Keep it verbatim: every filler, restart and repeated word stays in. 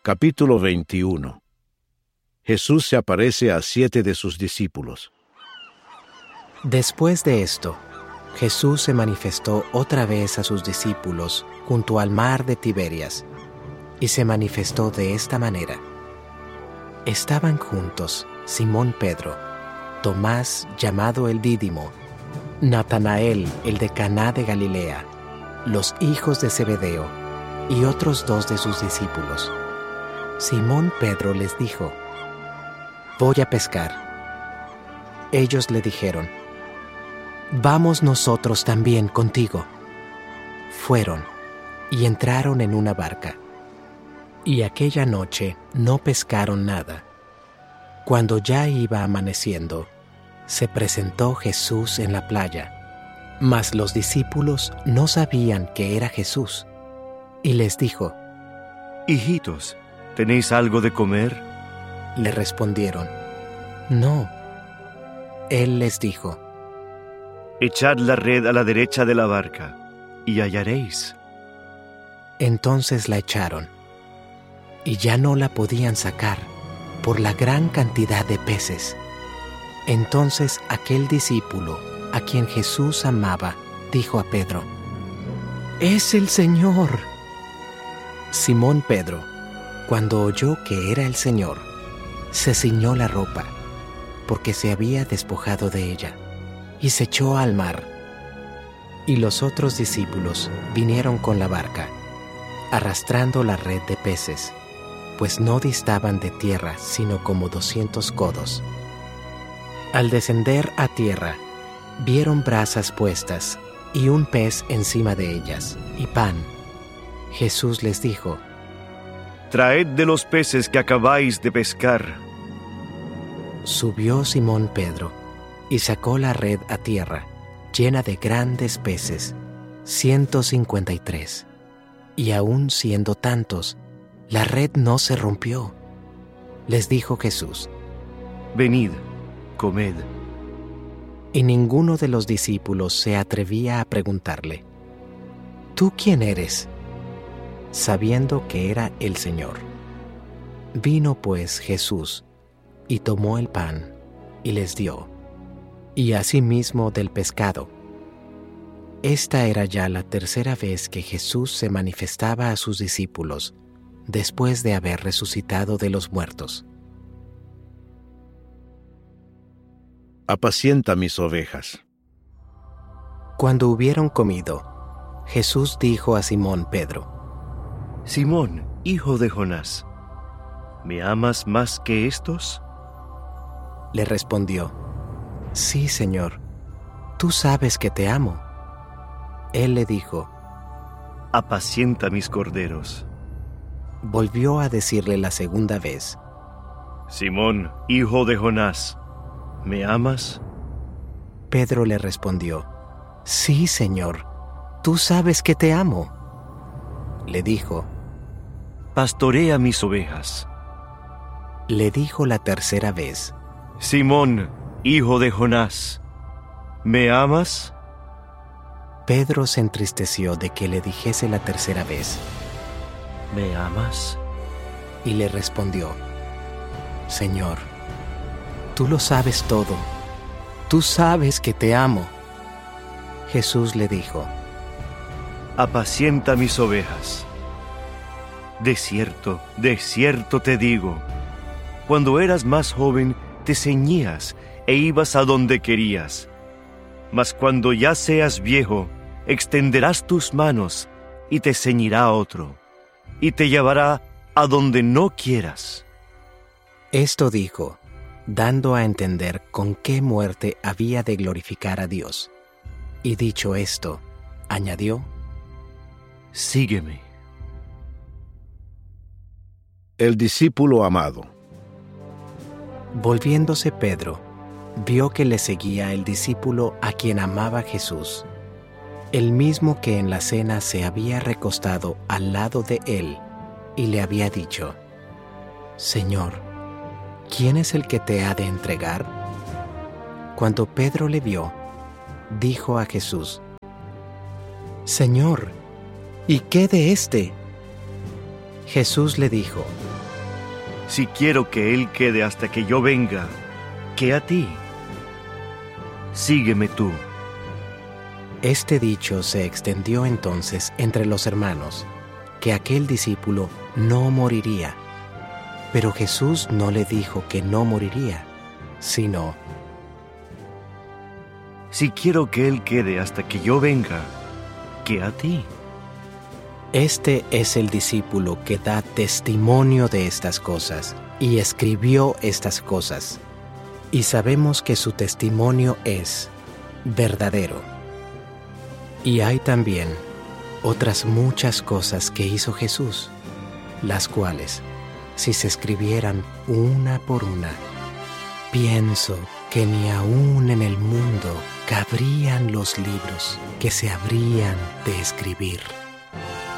Capítulo veintiuno. Jesús se aparece a siete de sus discípulos. Después de esto, Jesús se manifestó otra vez a sus discípulos junto al mar de Tiberias, y se manifestó de esta manera. Estaban juntos Simón Pedro, Tomás llamado el Dídimo, Natanael el de Caná de Galilea, los hijos de Zebedeo y otros dos de sus discípulos. Simón Pedro les dijo: «Voy a pescar». Ellos le dijeron: «Vamos nosotros también contigo». Fueron y entraron en una barca, y aquella noche no pescaron nada. Cuando ya iba amaneciendo, se presentó Jesús en la playa, mas los discípulos no sabían que era Jesús, y les dijo: «Hijitos, ¿tenéis algo de comer?». Le respondieron: «No». Él les dijo: «Echad la red a la derecha de la barca, y hallaréis». Entonces la echaron, y ya no la podían sacar por la gran cantidad de peces. Entonces aquel discípulo, a quien Jesús amaba, dijo a Pedro: «¡Es el Señor!». Simón Pedro, cuando oyó que era el Señor, se ciñó la ropa, porque se había despojado de ella, y se echó al mar. Y los otros discípulos vinieron con la barca, arrastrando la red de peces, pues no distaban de tierra sino como doscientos codos. Al descender a tierra, vieron brasas puestas y un pez encima de ellas, y pan. Jesús les dijo: «Traed de los peces que acabáis de pescar». Subió Simón Pedro y sacó la red a tierra, llena de grandes peces, ciento cincuenta y tres. Y aun siendo tantos, la red no se rompió. Les dijo Jesús: «Venid, comed». Y ninguno de los discípulos se atrevía a preguntarle: «¿Tú quién eres?», sabiendo que era el Señor. Vino pues Jesús, y tomó el pan, y les dio, y asimismo del pescado. Esta era ya la tercera vez que Jesús se manifestaba a sus discípulos, después de haber resucitado de los muertos. Apacienta mis ovejas. Cuando hubieron comido, Jesús dijo a Simón Pedro: «Simón, hijo de Jonás, ¿me amas más que estos?». Le respondió: «Sí, Señor, tú sabes que te amo». Él le dijo: «Apacienta mis corderos». Volvió a decirle la segunda vez: «Simón, hijo de Jonás, ¿me amas?». Pedro le respondió: «Sí, Señor, tú sabes que te amo». Le dijo: «Pastorea mis ovejas». Le dijo la tercera vez: «Simón, hijo de Jonás, ¿me amas?». Pedro se entristeció de que le dijese la tercera vez: «¿Me amas?». Y le respondió: «Señor, tú lo sabes todo, tú sabes que te amo». Jesús le dijo: «Apacienta mis ovejas. De cierto, de cierto te digo, cuando eras más joven te ceñías e ibas a donde querías. Mas cuando ya seas viejo, extenderás tus manos y te ceñirá otro, y te llevará a donde no quieras». Esto dijo, dando a entender con qué muerte había de glorificar a Dios. Y dicho esto, añadió: «Sígueme». El discípulo amado. Volviéndose Pedro, vio que le seguía el discípulo a quien amaba Jesús, el mismo que en la cena se había recostado al lado de él, y le había dicho: «Señor, ¿quién es el que te ha de entregar?». Cuando Pedro le vio, dijo a Jesús: «Señor, ¿y qué de éste?». Jesús le dijo: Si quiero que Él quede hasta que yo venga, ¿qué a ti? Sígueme tú. Este dicho se extendió entonces entre los hermanos, que aquel discípulo no moriría. Pero Jesús no le dijo que no moriría, sino: Si quiero que Él quede hasta que yo venga, ¿qué a ti? Este es el discípulo que da testimonio de estas cosas y escribió estas cosas, y sabemos que su testimonio es verdadero. Y hay también otras muchas cosas que hizo Jesús, las cuales, si se escribieran una por una, pienso que ni aún en el mundo cabrían los libros que se habrían de escribir.